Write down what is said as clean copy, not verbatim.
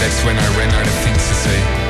that's when I ran out of things to say.